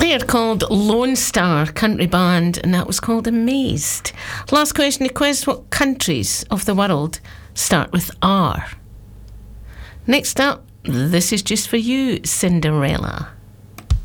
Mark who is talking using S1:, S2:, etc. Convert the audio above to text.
S1: They're called Lone Star Country Band, and that was called Amazed. Last question of the quiz: what countries of the world start with R? Next up, this is just for you, Cinderella.